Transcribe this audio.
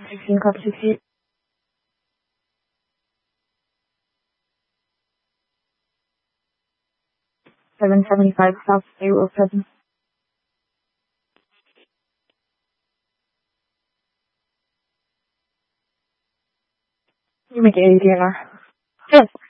16 Club 60. 775 South State Road 7. You make it ADNR. Yes.